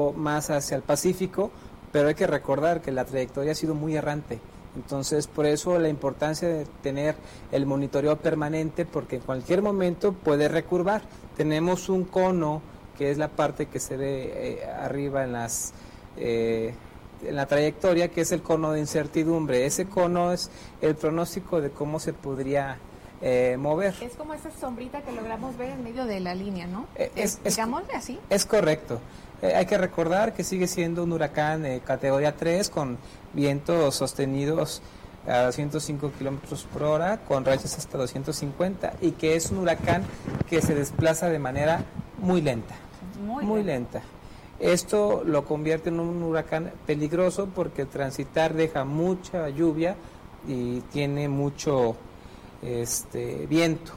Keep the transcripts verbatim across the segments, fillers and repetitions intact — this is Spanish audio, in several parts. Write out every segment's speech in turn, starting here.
más hacia el Pacífico, pero hay que recordar que la trayectoria ha sido muy errante. Entonces, por eso la importancia de tener el monitoreo permanente, porque en cualquier momento puede recurvar. Tenemos un cono, que es la parte que se ve eh, arriba en las eh, en la trayectoria, que es el cono de incertidumbre. Ese cono es el pronóstico de cómo se podría eh, mover. Es como esa sombrita que logramos ver en medio de la línea, ¿no? Eh, es, es, Digámosle así. Es correcto. Eh, hay que recordar que sigue siendo un huracán eh, categoría tres con vientos sostenidos a doscientos cinco kilómetros por hora, con rachas hasta doscientos cincuenta, y que es un huracán que se desplaza de manera muy lenta, muy, muy lenta. Esto lo convierte en un huracán peligroso porque transitar deja mucha lluvia y tiene mucho este viento.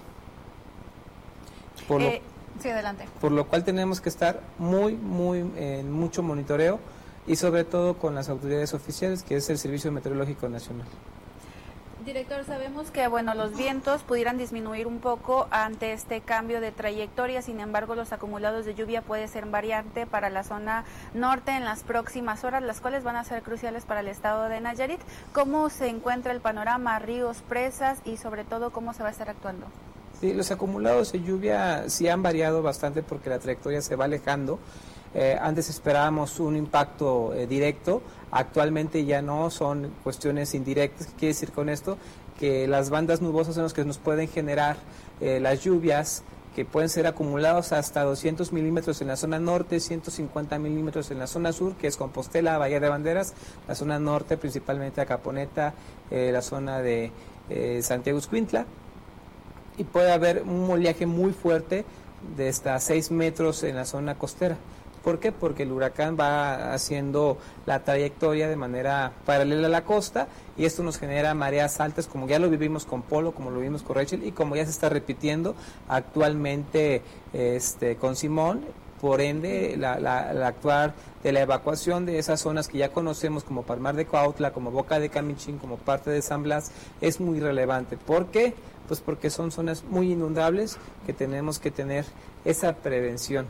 Por lo, eh, sí, adelante. Por lo cual tenemos que estar muy, muy en mucho monitoreo y sobre todo con las autoridades oficiales, que es el Servicio Meteorológico Nacional. Director, sabemos que bueno, los vientos pudieran disminuir un poco ante este cambio de trayectoria, sin embargo los acumulados de lluvia puede ser variante para la zona norte en las próximas horas, las cuales van a ser cruciales para el estado de Nayarit. ¿Cómo se encuentra el panorama, ríos, presas y sobre todo cómo se va a estar actuando? Sí, los acumulados de lluvia sí han variado bastante porque la trayectoria se va alejando. Eh, antes esperábamos un impacto eh, directo, actualmente ya no, son cuestiones indirectas. ¿Qué quiere decir con esto? Que las bandas nubosas son las que nos pueden generar eh, las lluvias, que pueden ser acumulados hasta doscientos milímetros en la zona norte, ciento cincuenta milímetros en la zona sur, que es Compostela, Bahía de Banderas, la zona norte principalmente Acaponeta, eh, la zona de eh, Santiago Ixcuintla, y puede haber un oleaje muy fuerte de hasta seis metros en la zona costera. ¿Por qué? Porque el huracán va haciendo la trayectoria de manera paralela a la costa y esto nos genera mareas altas, como ya lo vivimos con Polo, como lo vimos con Rachel y como ya se está repitiendo actualmente este, con Simón. Por ende, la, la, la actuar de la evacuación de esas zonas que ya conocemos como Palmar de Cuautla, como Boca de Camichín, como parte de San Blas, es muy relevante. ¿Por qué? Pues porque son zonas muy inundables que tenemos que tener esa prevención.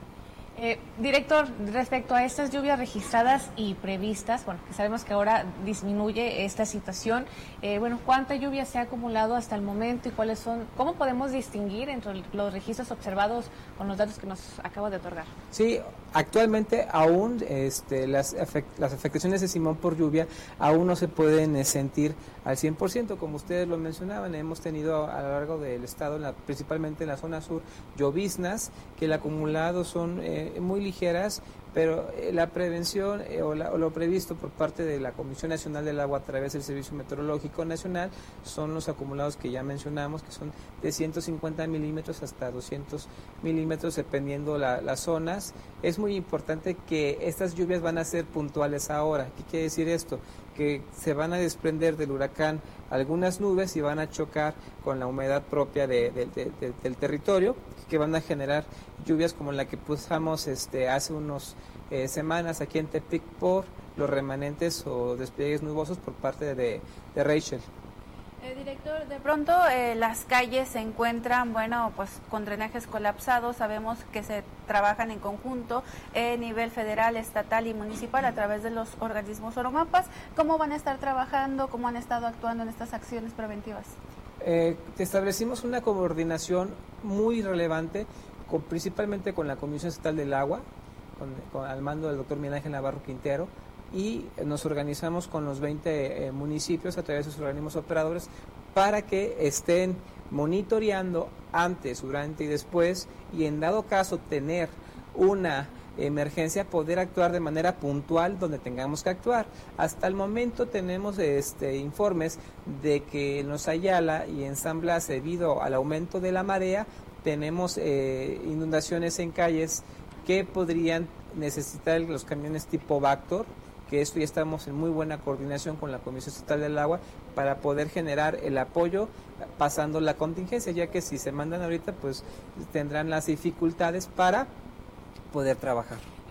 Eh, director, respecto a estas lluvias registradas y previstas, bueno, que sabemos que ahora disminuye esta situación, eh, bueno, ¿cuánta lluvia se ha acumulado hasta el momento y cuáles son, cómo podemos distinguir entre los registros observados con los datos que nos acaba de otorgar? Sí, actualmente aún este, las, afect, las afectaciones de Simón por lluvia aún no se pueden eh, sentir al cien por ciento, como ustedes lo mencionaban. Hemos tenido a lo largo del estado, en la, principalmente en la zona sur, lloviznas que el acumulado son eh, muy ligeras, pero eh, la prevención eh, o, la, o lo previsto por parte de la Comisión Nacional del Agua a través del Servicio Meteorológico Nacional son los acumulados que ya mencionamos, que son de ciento cincuenta milímetros hasta doscientos milímetros dependiendo la, las zonas. Es muy importante que estas lluvias van a ser puntuales ahora. ¿Qué quiere decir esto? Que se van a desprender del huracán algunas nubes y van a chocar con la humedad propia de, de, de, de, del territorio, que van a generar lluvias como la que pusimos este, hace unos eh, semanas aquí en Tepic por los remanentes o despliegues nubosos por parte de, de Rachel. Eh, director, de pronto eh, las calles se encuentran, bueno, pues con drenajes colapsados. Sabemos que se trabajan en conjunto a eh, nivel federal, estatal y municipal a través de los organismos Oromapas. ¿Cómo van a estar trabajando? ¿Cómo han estado actuando en estas acciones preventivas? Eh, establecimos una coordinación muy relevante, con, principalmente con la Comisión Estatal del Agua, con, con, al mando del doctor Miguel Ángel Navarro Quintero, y nos organizamos con los veinte eh, municipios a través de sus organismos operadores para que estén monitoreando antes, durante y después, y en dado caso tener una emergencia, poder actuar de manera puntual donde tengamos que actuar. Hasta el momento tenemos este informes de que en Los Ayala y en San Blas, debido al aumento de la marea, tenemos eh, inundaciones en calles que podrían necesitar los camiones tipo Vactor, que esto ya estamos en muy buena coordinación con la Comisión Estatal del Agua para poder generar el apoyo pasando la contingencia, ya que si se mandan ahorita pues tendrán las dificultades para poder trabajar. Eh,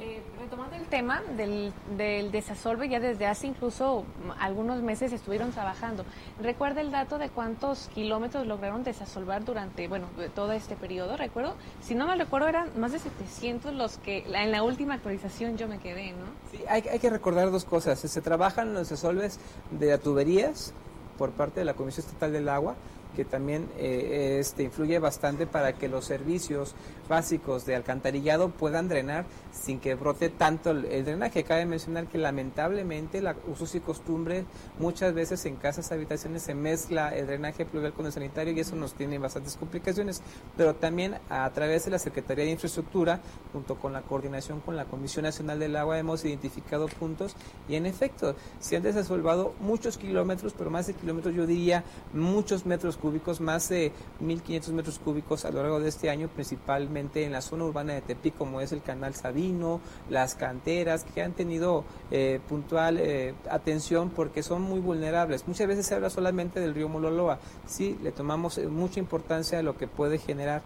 Retomando el tema del, del desasolve, ya desde hace incluso algunos meses estuvieron trabajando. ¿Recuerda el dato de cuántos kilómetros lograron desasolvar durante, bueno, todo este periodo? Recuerdo, si no mal recuerdo, eran más de setecientos los que en la última actualización yo me quedé, ¿no? Sí, hay, hay que recordar dos cosas. Se trabajan los desasolves de tuberías por parte de la Comisión Estatal del Agua, que también eh, este, influye bastante para que los servicios básicos de alcantarillado puedan drenar sin que brote tanto el, el drenaje. Cabe mencionar que lamentablemente la usos y costumbre muchas veces en casas, habitaciones se mezcla el drenaje pluvial con el sanitario y eso nos tiene bastantes complicaciones, pero también a través de la Secretaría de Infraestructura, junto con la coordinación con la Comisión Nacional del Agua, hemos identificado puntos y en efecto se han desasolvado muchos kilómetros, pero más de kilómetros, yo diría muchos metros cúbicos, más de mil quinientos metros cúbicos a lo largo de este año, principalmente en la zona urbana de Tepic, como es el Canal Sabino, las canteras, que han tenido eh, puntual eh, atención porque son muy vulnerables. Muchas veces se habla solamente del río Mololoa, sí, le tomamos eh, mucha importancia a lo que puede generar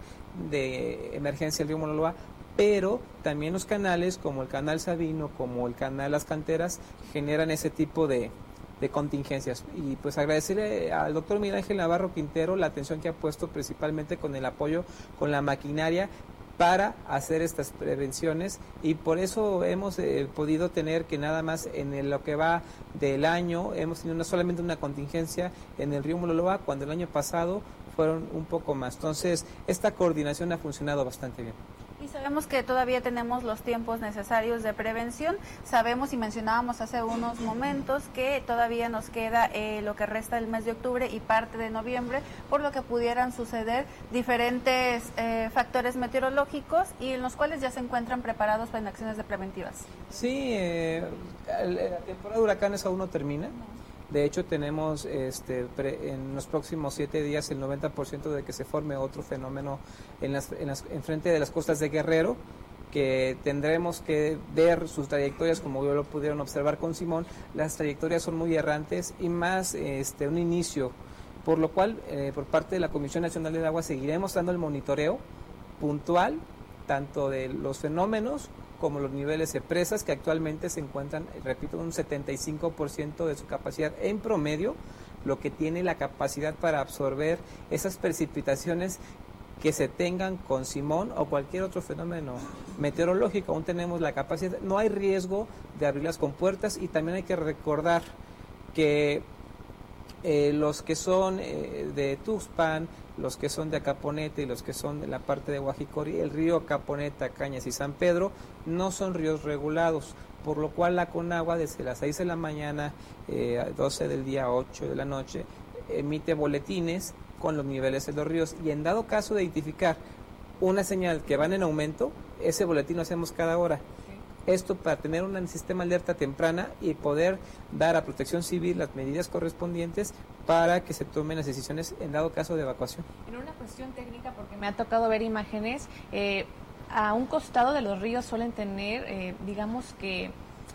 de emergencia el río Mololoa, pero también los canales como el Canal Sabino, como el Canal Las Canteras, generan ese tipo de de contingencias. Y pues agradecerle al doctor Miguel Ángel Navarro Quintero la atención que ha puesto principalmente con el apoyo con la maquinaria para hacer estas prevenciones y por eso hemos eh, podido tener que nada más en el, lo que va del año hemos tenido no solamente una contingencia en el río Mololoa, cuando el año pasado fueron un poco más. Entonces esta coordinación ha funcionado bastante bien. Y sabemos que todavía tenemos los tiempos necesarios de prevención. Sabemos y mencionábamos hace unos momentos que todavía nos queda eh, lo que resta del mes de octubre y parte de noviembre, por lo que pudieran suceder diferentes eh, factores meteorológicos y en los cuales ya se encuentran preparados para acciones de preventivas. Sí, eh, la temporada de huracanes aún no termina. De hecho, tenemos este, pre, en los próximos siete días el noventa por ciento de que se forme otro fenómeno en las, en las, en frente de las costas de Guerrero, que tendremos que ver sus trayectorias, como yo lo pudieron observar con Simón. Las trayectorias son muy errantes y más este, un inicio, por lo cual, eh, por parte de la Comisión Nacional del Agua, seguiremos dando el monitoreo puntual, tanto de los fenómenos como los niveles de presas que actualmente se encuentran, repito, un setenta y cinco por ciento de su capacidad en promedio, lo que tiene la capacidad para absorber esas precipitaciones que se tengan con Simón o cualquier otro fenómeno meteorológico. Aún tenemos la capacidad, no hay riesgo de abrir las compuertas y también hay que recordar que eh, los que son eh, de Tuxpan, los que son de Acaponeta y los que son de la parte de Guajicori, el río Acaponeta, Cañas y San Pedro, no son ríos regulados, por lo cual la Conagua desde las seis de la mañana, eh, doce del día, ocho de la noche, emite boletines con los niveles de los ríos y en dado caso de identificar una señal que van en aumento, ese boletín lo hacemos cada hora. Esto para tener un sistema de alerta temprana y poder dar a Protección Civil las medidas correspondientes para que se tomen las decisiones en dado caso de evacuación. En una cuestión técnica, porque me ha tocado ver imágenes, eh, a un costado de los ríos suelen tener, eh, digamos que,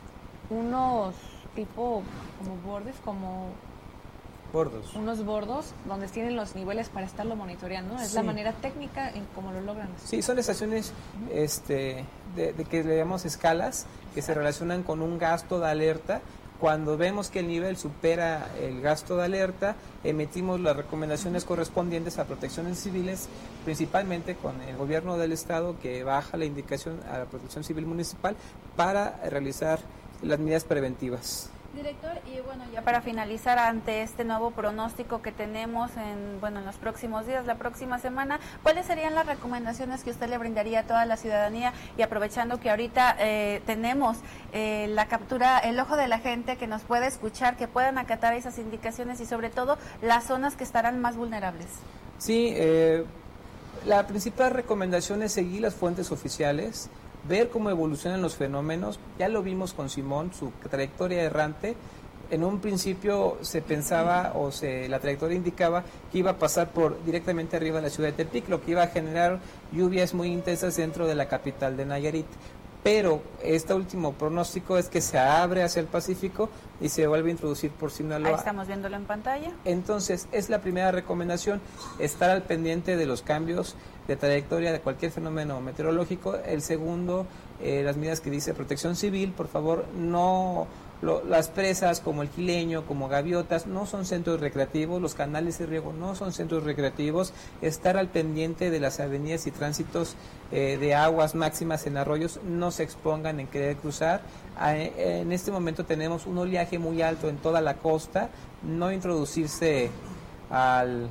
unos tipo como bordes, como... Bordos. Unos bordos donde tienen los niveles para estarlo monitoreando. Es sí. La manera técnica en cómo lo logran. Sí, son estaciones uh-huh. este, de, de que le llamamos escalas, que se relacionan con un gasto de alerta. Cuando vemos que el nivel supera el gasto de alerta, emitimos las recomendaciones correspondientes a protecciones civiles, principalmente con el gobierno del estado, que baja la indicación a la Protección Civil Municipal para realizar las medidas preventivas. Director, y bueno, ya para finalizar, ante este nuevo pronóstico que tenemos en bueno en los próximos días, la próxima semana, ¿cuáles serían las recomendaciones que usted le brindaría a toda la ciudadanía? Y aprovechando que ahorita eh, tenemos eh, la captura, el ojo de la gente que nos puede escuchar, que puedan acatar esas indicaciones y sobre todo las zonas que estarán más vulnerables. Sí, eh, la principal recomendación es seguir las fuentes oficiales, ver cómo evolucionan los fenómenos. Ya lo vimos con Simón, su trayectoria errante. En un principio se pensaba o se la trayectoria indicaba que iba a pasar por directamente arriba de la ciudad de Tepic, lo que iba a generar lluvias muy intensas dentro de la capital de Nayarit. pero este último pronóstico es que se abre hacia el Pacífico y se vuelve a introducir por Sinaloa. Ahí estamos viéndolo en pantalla. Entonces, es la primera recomendación, estar al pendiente de los cambios de trayectoria de cualquier fenómeno meteorológico. El segundo, eh, las medidas que dice Protección Civil, por favor, no... Lo, las presas como el Quileño, como Gaviotas, no son centros recreativos, los canales de riego no son centros recreativos, estar al pendiente de las avenidas y tránsitos eh, de aguas máximas en arroyos, no se expongan en querer cruzar. A, en este momento tenemos un oleaje muy alto en toda la costa, no introducirse al,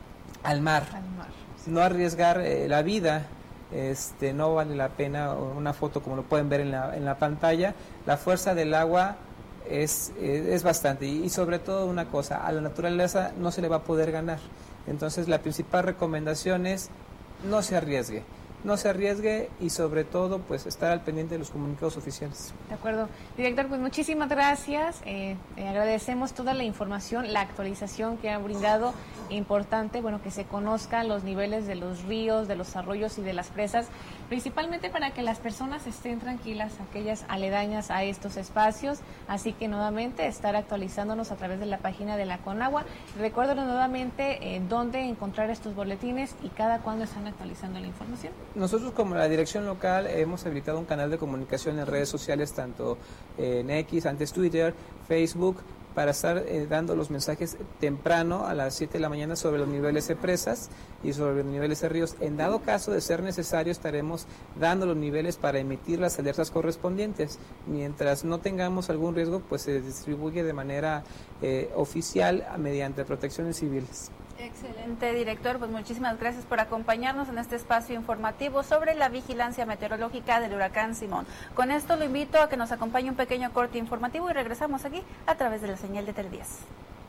al mar, Al mar. no arriesgar eh, la vida. Este, no vale la pena una foto como lo pueden ver en la, en la pantalla. La fuerza del agua es, es, es bastante y, y sobre todo una cosa, a la naturaleza no se le va a poder ganar. Entonces la principal recomendación es no se arriesgue. No se arriesgue y sobre todo pues estar al pendiente de los comunicados oficiales. De acuerdo. Director, pues muchísimas gracias. Eh, eh, agradecemos toda la información, la actualización que ha brindado. Importante, bueno, que se conozcan los niveles de los ríos, de los arroyos y de las presas, principalmente para que las personas estén tranquilas, aquellas aledañas a estos espacios. Así que nuevamente estar actualizándonos a través de la página de la Conagua. Recuérdenos nuevamente eh, dónde encontrar estos boletines y cada cuándo están actualizando la información. Nosotros como la dirección local hemos habilitado un canal de comunicación en redes sociales, tanto en X, antes Twitter, Facebook, para estar eh, dando los mensajes temprano a las siete de la mañana sobre los niveles de presas y sobre los niveles de ríos. En dado caso de ser necesario, estaremos dando los niveles para emitir las alertas correspondientes. Mientras no tengamos algún riesgo, pues se distribuye de manera eh, oficial mediante protecciones civiles. Excelente, director. Pues muchísimas gracias por acompañarnos en este espacio informativo sobre la vigilancia meteorológica del huracán Simón. Con esto lo invito a que nos acompañe un pequeño corte informativo y regresamos aquí a través de la señal de Tele diez.